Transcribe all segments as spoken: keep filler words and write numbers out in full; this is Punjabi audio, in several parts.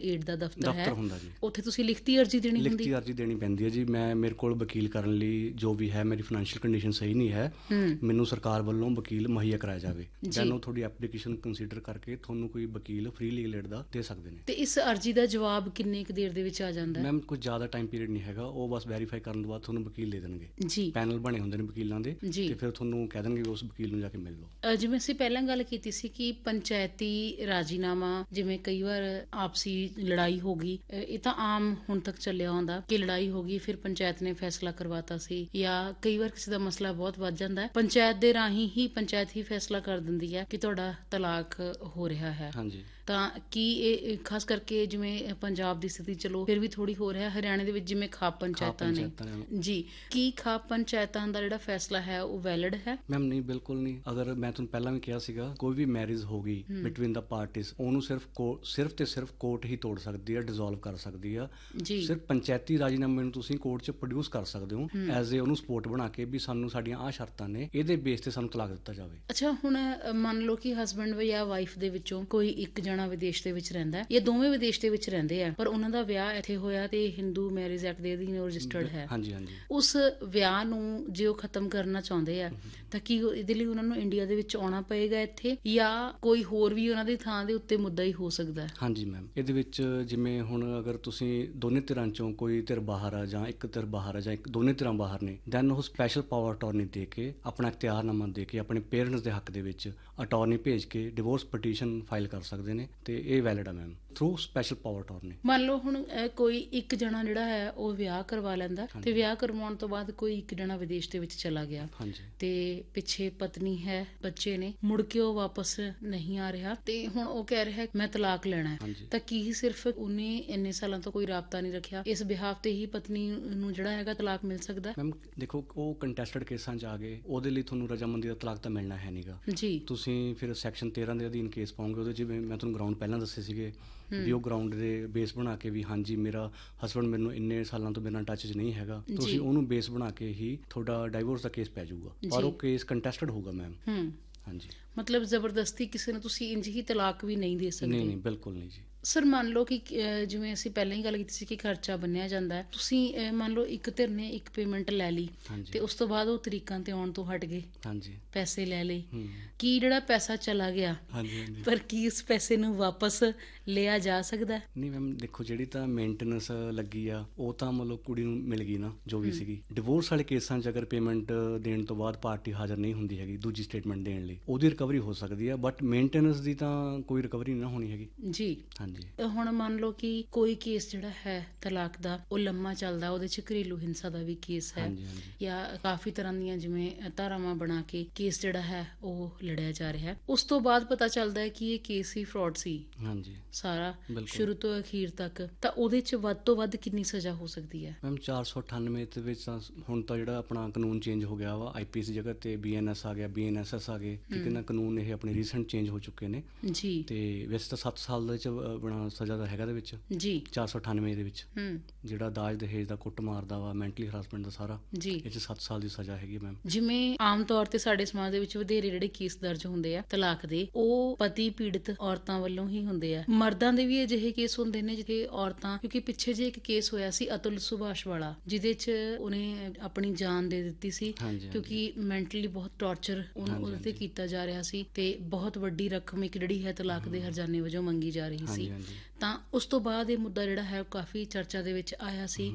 ਏਡ ਦਾ ਦਫ਼ਤਰ ਹੈ, ਦਫ਼ਤਰ ਹੁੰਦਾ ਜੀ, ਉੱਥੇ ਤੁਸੀਂ ਲਿਖਤੀ ਅਰਜੀ ਦੇਣੀ ਹੁੰਦੀ? ਲਿਖਤੀ ਅਰਜੀ ਦੇਣੀ ਪੈਂਦੀ ਹੈ ਜੀ। ਮੈਂ ਮੇਰੇ ਕੋਲ ਵਕੀਲ ਕਰਨ ਲਈ ਜੋ ਵੀ ਹੈ, ਮੇਰੀ ਫਾਈਨੈਂਸ਼ੀਅਲ ਕੰਡੀਸ਼ਨ ਸਹੀ ਨਹੀਂ ਹੈ, ਮੈਨੂੰ ਸਰਕਾਰ ਵੱਲੋਂ ਵਕੀਲ ਮੁਹੱਈਆ ਕਰਾਇਆ ਜਾਵੇ, ਦੈਨ ਉਹ ਤੁਹਾਡੀ ਐਪਲੀਕੇਸ਼ਨ ਕੰਸੀਡਰ ਕਰਕੇ ਤੁਹਾਨੂੰ ਕੋਈ ਵਕੀਲ ਫ੍ਰੀ ਲੀਗਲ ਏਡ ਦਾ ਦੇ ਸਕਦੇ ਨੇ। ਤੇ ਇਸ ਅਰਜੀ ਦਾ ਜਵਾਬ ਕਿੰਨੇ ਕੁ ਦੇਰ ਦੇ ਵਿੱਚ ਆ ਜਾਂਦਾ? ਮੈਮ ਕੁਝ ਜ਼ਿਆਦਾ ਟਾਈਮ ਪੀਰੀਅਡ ਨਹੀਂ ਹੈਗਾ, ਉਹ ਬਸ ਵੈਰੀਫਾਈ ਕਰਨ ਤੋਂ ਬਾਅਦ ਤੁਹਾਨੂੰ ਵਕੀਲ ਦੇ ਦੇਣਗੇ ਜੀ। ਪੈਨਲ ਬਣੇ ਹੁੰਦੇ ਨੇ ਵਕੀਲਾਂ ਦੇ, ਜੀ। ਤੇ ਫਿਰ ਤੁਹਾਨੂੰ ਕਹਿ ਦੇਣਗੇ ਉਸ ਵਕੀਲ ਨੂੰ ਜਾ ਕੇ ਮਿਲ ਲਓ। ਜਿਵੇਂ ਅਸੀਂ ਪਹਿਲਾਂ ਗੱਲ ਕੀਤੀ ਸੀ ਕਿ ਪੰਚਾਇਤੀ ਰਾਜੀਨਾਮਾ, ਜਿਵੇਂ ਕਈ ਵਾਰ ਆਪਸੀ ਲੜਾਈ ਹੋ ਗਈ, ਇਹ ਤਾਂ ਆਮ ਹੁਣ ਤੱਕ ਚੱਲਿਆ ਆਉਂਦਾ ਕਿ ਲੜਾਈ ਹੋ ਗਈ, ਫਿਰ ਪੰਚਾਇਤ ਨੇ ਫੈਸਲਾ ਕਰਵਾਤਾ ਸੀ, ਜਾਂ ਕਈ ਵਾਰ ਕਿਸੇ ਦਾ ਮਸਲਾ ਬਹੁਤ ਵੱਧ ਜਾਂਦਾ, ਪੰਚਾਇਤ ਦੇ ਰਾਹੀਂ ਹੀ ਪੰਚਾਇਤ ਹੀ ਫੈਸਲਾ ਕਰ ਦਿੰਦੀ ਹੈ ਕਿ ਤੁਹਾਡਾ ਤਲਾਕ ਹੋ ਰਿਹਾ ਹੈ। ਹਾਂਜੀ। ਤਾਂ ਕੀ ਇਹ ਖਾਸ ਕਰਕੇ ਜਿਵੇਂ ਪੰਜਾਬ ਦੀ ਸਥਿਤੀ ਚਲੋ ਫਿਰ ਵੀ ਥੋੜੀ ਹੋ ਰਿਹਾ, ਹਰਿਆਣੇ ਦੇ ਵਿੱਚ ਜਿਵੇਂ ਖਾਪ ਪੰਚਾਇਤਾਂ ਨੇ ਜੀ, ਕੀ ਖਾਪ ਪੰਚਾਇਤਾਂ ਦਾ ਜਿਹੜਾ ਫੈਸਲਾ ਹੈ ਉਹ ਵੈਲਿਡ ਹੈ? ਮੈਮ ਨਹੀਂ, ਬਿਲਕੁਲ ਨਹੀਂ। ਅਗਰ ਮੈਂ ਤੁਹਾਨੂੰ ਪਹਿਲਾਂ ਵੀ ਕਿਹਾ ਸੀਗਾ, ਕੋਈ ਵੀ ਮੈਰਿਜ ਹੋ ਗਈ ਬਿਟਵੀਨ ਦਾ ਪਾਰਟੀਜ਼, ਉਹਨੂੰ ਸਿਰਫ ਸਿਰਫ ਤੇ ਸਿਰਫ ਕੋਰਟ ਹੀ ਤੋੜ ਸਕਦੀ ਹੈ, ਡਿਸੋਲਵ ਕਰ ਸਕਦੀ ਆ। ਸਿਰਫ ਪੰਚਾਇਤੀ ਰਾਜੀਨਾਮੇ ਨੂੰ ਤੁਸੀਂ ਕੋਰਟ 'ਚ ਪ੍ਰੋਡਿਊਸ ਕਰ ਸਕਦੇ ਹੋ ਐਜ਼ ਏ ਉਹਨੂੰ ਸਪੋਰਟ ਬਣਾ ਕੇ ਵੀ ਸਾਨੂੰ ਸਾਡੀਆਂ ਆਹ ਸ਼ਰਤਾਂ ਨੇ, ਇਹਦੇ ਬੇਸ ਤੇ ਸਾਨੂੰ ਤਲਾਕ ਦਿੱਤਾ ਜਾਵੇ। ਅੱਛਾ, ਹੁਣ ਮੰਨ ਲਓ ਕਿ ਹਸਬੈਂਡ ਜਾਂ ਵਾਈਫ ਦੇ ਵਿੱਚੋਂ ਕੋਈ ਇੱਕ ਜਣਾ ਵਿਦੇਸ਼ ਦੇ ਵਿੱਚ ਰਹਿੰਦਾ ਹੈ, ਜਾਂ ਦੋਵੇਂ ਵਿਦੇਸ਼ ਦੇ ਵਿੱਚ ਰਹਿੰਦੇ ਆ, ਪਰ ਉਹਨਾਂ ਦਾ ਵਿਆਹ ਇੱਥੇ ਹੋਇਆ ਤੇ ਹਿੰਦੂ ਮੈਰਿਜ ਐਕਟ ਦੇ ਅਧੀਨ ਰਜਿਸਟਰਡ ਹੈ। ਹਾਂਜੀ ਹਾਂਜੀ। ਉਸ ਵਿਆਹ ਨੂੰ ਜੇ ਉਹ ਖਤਮ ਕਰਨਾ ਚਾਹੁੰਦੇ ਆ ਤਾਂ ਕੀ ਇਹਦੇ ਲਈ ਉਹਨਾਂ ਨੂੰ ਇੰਡੀਆ ਦੇ ਵਿੱਚ ਆਉਣਾ ਪਏਗਾ ਇੱਥੇ, ਜਾਂ ਕੋਈ ਹੋਰ ਵੀ ਉਹਨਾਂ ਦੀ ਥਾਂ ਦੇ ਉੱਤੇ ਮੁੱਦਾ ਹੀ ਹੋ ਸਕਦਾ? ਹਾਂਜੀ ਮੈਮ, ਇਹਦੇ ਵਿੱਚ ਜਿਵੇਂ ਹੁਣ ਅਗਰ ਤੁਸੀਂ ਦੋਨੇ ਧਿਰਾਂ ਚੋਂ ਕੋਈ ਧਿਰ ਬਾਹਰ ਆ ਜਾਂ ਇੱਕ ਧਿਰ ਬਾਹਰ ਆ ਜਾਂ ਇੱਕ ਦੋਨੇ ਧਿਰਾਂ ਬਾਹਰ ਨੇ, ਦੈਨ ਉਹ ਸਪੈਸ਼ਲ ਪਾਵਰ ਅਟਾਰਨੀ ਦੇ ਕੇ, ਆਪਣਾ ਇਖਤਿਆਰਨਾਮਾ ਦੇ ਕੇ, ਆਪਣੇ ਪੇਰੈਂਟਸ ਦੇ ਹੱਕ ਦੇ ਵਿੱਚ ਅਟਾਰਨੀ ਭੇਜ ਕੇ ਡਿਵੋਰਸ ਪਟੀਸ਼ਨ ਫਾਈਲ ਕਰ ਸਕਦੇ ਨੇ, ਤੇ ਇਹ ਵੈਲਿਡ ਆ ma'am through special power attorney. ਮੰਨ ਲਓ ਹੁਣ ਕੋਈ ਇੱਕ ਜਣਾ ਜਿਹੜਾ ਹੈ ਉਹ ਵਿਆਹ ਕਰਵਾ ਲੈਂਦਾ, ਤੇ ਵਿਆਹ ਕਰਵਾਉਣ ਤੋਂ ਬਾਅਦ ਕੋਈ ਇੱਕ ਜਣਾ ਵਿਦੇਸ਼ ਦੇ ਵਿੱਚ ਚਲਾ ਗਿਆ, ਤੇ ਪਿੱਛੇ ਪਤਨੀ ਹੈ, ਬੱਚੇ ਨੇ, ਮੁੜ ਕੇ ਉਹ ਵਾਪਸ ਨਹੀਂ ਆ ਰਿਹਾ, ਤੇ ਹੁਣ ਉਹ ਕਹਿ ਰਿਹਾ ਮੈਂ ਤਲਾਕ ਲੈਣਾ ਹੈ, ਤਾਂ ਕੀ ਸਿਰਫ ਉਹਨੇ ਇੰਨੇ ਸਾਲਾਂ ਤੋਂ ਕੋਈ ਰਾਬਤਾ ਨਹੀਂ ਰੱਖਿਆ, ਇਸ ਬਿਹਾਫ ਤੇ ਹੀ ਪਤਨੀ ਨੂੰ ਜਿਹੜਾ ਹੈਗਾ ਤਲਾਕ ਮਿਲ ਸਕਦਾ? ਮੈਮ ਦੇਖੋ, ਉਹ ਕੰਟੈਸਟਡ ਕੇਸਾਂ 'ਚ ਆ ਗਏ, ਉਹਦੇ ਲਈ ਤੁਹਾਨੂੰ ਰਜਾਮੰਦੀ ਦਾ ਤਲਾਕ ਤਾਂ ਮਿਲਣਾ ਹੈ ਨਹੀਂਗਾ ਜੀ। ਤੁਸੀਂ ਫਿਰ ਸੈਕਸ਼ਨ ਤੇਰਾਂ ਦੇ ਅਧੀਨ ਕੇਸ ਪਾਓਗੇ, ਉਹਦੇ ਜਿਵੇਂ ਮੈਂ ਤੁਹਾਨੂੰ ਗਰਾਊਂਡ ਪਹਿਲਾਂ ਦੱਸੇ ਸੀਗੇ ਵੀ ਉਹ ਗਰਾਊਂਡ ਦੇ ਬੇਸ ਬਣਾ ਕੇ ਵੀ ਹਾਂਜੀ ਮੇਰਾ ਹਸਬੈਂਡ ਮੈਨੂੰ ਇੰਨੇ ਸਾਲਾਂ ਤੋਂ ਮੇਰੇ ਨਾਲ ਟੱਚ 'ਚ ਨਹੀਂ ਹੈਗਾ, ਤੁਸੀਂ ਉਹਨੂੰ ਬੇਸ ਬਣਾ ਕੇ ਹੀ ਤੁਹਾਡਾ ਡਾਈਵੋਰਸ ਦਾ ਕੇਸ ਪੈ ਜਾਊਗਾ, ਔਰ ਉਹ ਕੇਸ ਕੰਟੈਸਟਡ ਹੋਊਗਾ ਮੈਮ। ਹਾਂਜੀ, ਮਤਲਬ ਜ਼ਬਰਦਸਤੀ ਕਿਸੇ ਨੂੰ ਤੁਸੀਂ ਇੰਜ ਹੀ ਤਲਾਕ ਵੀ ਨਹੀਂ ਦੇ ਸਕਦੇ? ਨਹੀਂ ਨਹੀਂ, ਬਿਲਕੁਲ ਨਹੀਂ ਜੀ। ਸਰ, ਮੰਨ ਲਓ ਕਿ ਜਿਵੇਂ ਅਸੀਂ ਪਹਿਲਾਂ ਹੀ ਗੱਲ ਕੀਤੀ ਸੀ ਕਿ ਖਰਚਾ ਬੰਨਿਆ ਜਾਂਦਾ ਹੈ, ਤੁਸੀਂ ਮੰਨ ਲਓ ਇੱਕ ਧਿਰ ਨੇ ਇੱਕ ਪੇਮੈਂਟ ਲੈ ਲਈ, ਤੇ ਉਸ ਤੋਂ ਬਾਅਦ ਉਹ ਤਰੀਕਾਂ ਤੇ ਆਉਣ ਤੋਂ ਹਟ ਗਏ, ਪੈਸੇ ਲੈ ਲਏ, ਕੀ ਜਿਹੜਾ ਪੈਸਾ ਚਲਾ ਗਿਆ, ਪਰ ਕੀ ਉਸ ਪੈਸੇ ਨੂੰ ਵਾਪਸ ਲਿਆ ਜਾ ਸਕਦਾ? ਨਹੀਂ ਮੈਮ, ਦੇਖੋ ਜਿਹੜੀ ਤਾਂ ਮੇਨਟੇਨੈਂਸ ਲੱਗੀ ਆ ਉਹ ਤਾਂ ਮਤਲਬ ਕੁੜੀ ਨੂੰ ਮਿਲ ਗਈ ਨਾ, ਜੋ ਵੀ ਸੀਗੀ। ਡਿਵੋਰਸ ਵਾਲੇ ਕੇਸਾਂ 'ਚ ਅਗਰ ਪੇਮੈਂਟ ਦੇਣ ਤੋਂ ਬਾਅਦ ਪਾਰਟੀ ਹਾਜ਼ਰ ਨਹੀਂ ਹੁੰਦੀ ਹੈਗੀ ਦੂਜੀ ਸਟੇਟਮੈਂਟ ਦੇਣ ਲਈ, ਉਹਦੀ ਰਿਕਵਰੀ ਹੋ ਸਕਦੀ ਆ, ਬਟ ਮੇਨਟੇਨੈਂਸ ਦੀ ਤਾਂ ਕੋਈ ਰਿਕਵਰੀ ਨਹੀਂ ਹੋਣੀ ਹੈਗੀ ਜੀ। ਹਾਂਜੀ। ਹੁਣ ਮੰਨ ਲਓ ਕਿ ਕੋਈ ਕੇਸ ਜਿਹੜਾ ਹੈ ਤਲਾਕ ਦਾ ਉਹ ਲੰਮਾ ਚੱਲਦਾ, ਉਹਦੇ 'ਚ ਘਰੇਲੂ ਹਿੰਸਾ ਦਾ ਵੀ ਕੇਸ ਹੈ, ਜਾਂ ਕਾਫੀ ਤਰ੍ਹਾਂ ਦੀਆਂ ਜਿਵੇਂ ਧਾਰਾਵਾਂ ਬਣਾ ਕੇ ਕੇਸ ਜਿਹੜਾ ਹੈ ਉਹ ਲੜਿਆ ਜਾ ਰਿਹਾ ਹੈ, ਉਸ ਤੋਂ ਬਾਅਦ ਪਤਾ ਚੱਲਦਾ ਹੈ ਕਿ ਇਹ ਕੇਸ ਹੀ ਫਰਾਡ ਸੀ ਸਾਰਾ ਸ਼ੁਰੂ ਤੋਂ ਅਖੀਰ ਤੱਕ, ਤਾਂ ਉਹਦੇ 'ਚ ਵੱਧ ਤੋਂ ਵੱਧ ਕਿੰਨੀ ਸਜ਼ਾ ਹੋ ਸਕਦੀ ਹੈ? ਮੈਮ ਚਾਰ ਸੌ ਅਠਾਨਵੇਂ ਦੇ ਵਿੱਚ ਤਾਂ ਹੁਣ ਤਾਂ ਜਿਹੜਾ ਆਪਣਾ ਕਾਨੂੰਨ ਚੇਂਜ ਹੋ ਗਿਆ ਵਾ, ਆਈ ਪੀ ਐਸ ਦੀ ਜਗ੍ਹਾ ਤੇ ਬੀ ਐਨ ਐਸ ਆ ਗਿਆ, ਬੀ ਐਨ ਐਸ ਐਸ ਆ ਗਏ, ਠੀਕ ਹੈ ਨਾ, ਕਾਨੂੰਨ ਇਹ ਆਪਣੇ ਰੀਸੈਂਟ ਚੇਂਜ ਹੋ ਚੁੱਕੇ ਨੇ ਜੀ। ਤੇ ਵੈਸੇ ਤਾਂ ਸੱਤ ਸਾਲ ਦੇ ਵਿੱਚ ਆਪਣਾ ਸਜ਼ਾ ਦਾ ਹੈਗਾ ਦੇ ਵਿੱਚ ਜੀ, ਚਾਰ ਸੌ ਅਠਾਨਵੇਂ ਦੇ ਵਿੱਚ ਜਿਹੜਾ ਦਾਜ ਦਹੇਜ ਦਾ, ਕੁੱਟ ਮਾਰਦਾ ਵਾ, ਮੈਂਟਲੀ ਹਰਾਸਮੈਂਟ ਦਾ ਸਾਰਾ ਜੀ, ਇਹ 'ਚ ਸੱਤ ਸਾਲ ਦੀ ਸਜ਼ਾ ਹੈਗੀ ਮੈਮ। ਜਿਵੇਂ ਆਮ ਤੌਰ ਤੇ ਸਾਡੇ ਸਮਾਜ ਦੇ ਵਿੱਚ ਵਧੇਰੇ ਜਿਹੜੇ ਕੇਸ ਦਰਜ ਹੁੰਦੇ ਆ ਤਲਾਕ ਦੇ, ਉਹ ਪਤੀ ਪੀੜਤ ਔਰਤਾਂ ਵੱਲੋਂ ਹੀ ਹੁੰਦੇ ਆ। ਮਰਦਾਂ ਦੇ ਵੀ ਅਜਿਹੇ ਕੇਸ ਹੁੰਦੇ ਨੇ ਜਿੱਥੇ ਔਰਤਾਂ, ਕਿਉਂਕਿ ਪਿੱਛੇ ਜੇ ਇੱਕ ਕੇਸ ਹੋਇਆ ਸੀ ਅਤੁਲ ਸੁਭਾਸ਼ ਵਾਲਾ, ਜਿਹਦੇ 'ਚ ਉਹਨੇ ਆਪਣੀ ਜਾਨ ਦੇ ਦਿੱਤੀ ਸੀ ਕਿਉਂਕਿ ਮੈਂਟਲੀ ਬਹੁਤ ਟੌਰਚਰ ਉਹਦੇ ਤੇ ਕੀਤਾ ਜਾ ਰਿਹਾ ਸੀ, ਤੇ ਬਹੁਤ ਵੱਡੀ ਰਕਮ ਇੱਕ ਜਿਹੜੀ ਹੈ ਤਲਾਕ ਦੇ ਹਰਜਾਨੇ ਵਜੋਂ ਮੰਗੀ ਜਾ ਰਹੀ ਸੀ। ਤਾਂ ਉਸ ਤੋਂ ਬਾਅਦ ਇਹ ਮੁੱਦਾ ਜਿਹੜਾ ਹੈ ਕਾਫੀ ਚਰਚਾ ਦੇ ਵਿੱਚ ਆਇਆ ਸੀ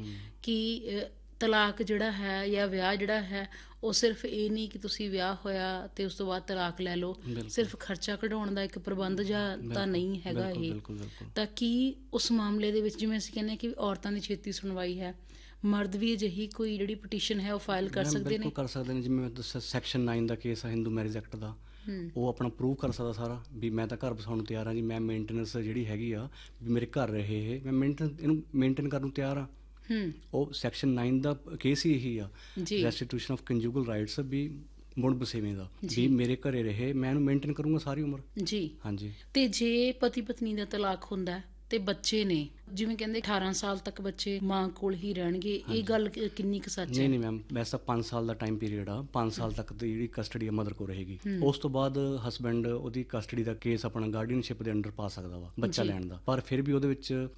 ਕਿ ਤਲਾਕ ਜਿਹੜਾ ਹੈ ਜਾਂ ਵਿਆਹ ਜਿਹੜਾ ਹੈ ਉਹ ਸਿਰਫ ਇਹ ਨਹੀਂ ਕਿ ਤੁਸੀਂ ਵਿਆਹ ਹੋਇਆ ਤੇ ਉਸ ਤੋਂ ਬਾਅਦ ਤਲਾਕ ਲੈ ਲਓ, ਸਿਰਫ ਖਰਚਾ ਕਢਾਉਣ ਦਾ ਇੱਕ ਪ੍ਰਬੰਧ ਜਾਂ ਤਾਂ ਨਹੀਂ ਹੈਗਾ ਇਹ। ਤਾਂ ਕੀ ਉਸ ਮਾਮਲੇ ਦੇ ਵਿੱਚ, ਜਿਵੇਂ ਅਸੀਂ ਕਹਿੰਦੇ ਕਿ ਔਰਤਾਂ ਦੀ ਛੇਤੀ ਸੁਣਵਾਈ ਹੈ, ਮਰਦ ਵੀ ਅਜਿਹੀ ਕੋਈ ਜਿਹੜੀ ਪਟੀਸ਼ਨ ਹੈ ਉਹ ਫਾਈਲ ਕਰ ਸਕਦੇ ਨੇ? ਕਰ ਸਕਦੇ ਨੇ, ਜਿਵੇਂ ਮੈਂ ਦੱਸਿਆ ਸੈਕਸ਼ਨ ਨਾਈਨ ਦਾ ਕੇਸ ਆ ਹਿੰਦੂ ਮੈਰਿਜ ਐਕਟ ਦਾ, ਉਹ ਆਪਣਾ ਪ੍ਰੂਵ ਕਰ ਸਕਦਾ ਸਾਰਾ ਵੀ ਮੈਂ ਤਾਂ ਘਰ ਬਸਾਉਣ ਨੂੰ ਤਿਆਰ ਹਾਂ ਜੀ, ਮੈਂ ਮੇਨਟੇਨੈਂਸ ਜਿਹੜੀ ਹੈਗੀ ਆ ਵੀ ਮੇਰੇ ਘਰ ਰਹੇ ਇਹ, ਮੈਂ ਮੇਨਟੇਨ ਇਹਨੂੰ ਮੇਨਟੇਨ ਕਰਨ ਨੂੰ ਤਿਆਰ ਹਾਂ। ਉਹ ਸੈਕਸ਼ਨ ਨਾਈਨ ਦਾ ਕੇਸ ਹੀ ਇਹੀ ਆ, ਰੈਸਟੀਟਿਊਸ਼ਨ ਆਫ ਕੰਜੂਗਲ ਰਾਈਟਸ, ਵੀ ਮੁੜ ਬਸੇਵੇਂ ਦਾ, ਵੀ ਮੇਰੇ ਘਰੇ ਰਹੇ, ਮੈਂ ਇਹਨੂੰ ਮੇਨਟੇਨ ਕਰੂੰਗਾ ਸਾਰੀ ਉਮਰ ਜੀ। ਹਾਂਜੀ। ਤੇ ਜੇ ਪਤੀ ਪਤਨੀ ਦਾ ਤਲਾਕ ਹੁੰਦਾ ਤੇ ਬੱਚੇ ਨੇ, ਜਿਵੇਂ ਕਹਿੰਦੇ ਅਠਾਰਾਂ ਸਾਲ ਤੱਕ ਬੱਚੇ ਮਾਂ ਕੋਲ ਹੀ ਰਹਿਣਗੇ, ਇਹ ਗੱਲ ਕਿੰਨੀ ਕੁ ਸੱਚ ਹੈ? ਨਹੀਂ ਨਹੀਂ ਮੈਮ, ਵੈਸੇ ਤਾਂ ਪੰਜ ਸਾਲ ਦਾ ਟਾਈਮ ਪੀਰੀਅਡ ਆ, ਪੰਜ ਸਾਲ ਤੱਕ ਦੀ ਜਿਹੜੀ ਕਸਟਡੀ ਆ ਮਦਰ ਕੋਲ ਰਹੇਗੀ, ਉਸ ਤੋਂ ਬਾਅਦ ਹਸਬੈਂਡ ਉਹਦੀ ਕਸਟਡੀ ਦਾ ਕੇਸ ਆਪਣਾ ਗਾਰਡੀਅਨਸ਼ਿਪ ਦੇ ਅੰਡਰ ਪਾ ਸਕਦਾ ਵਾ ਬੱਚਾ ਲੈਣ ਦਾ, ਪਰ ਫਿਰ ਵੀ ਉਹਦੇ ਵਿੱਚ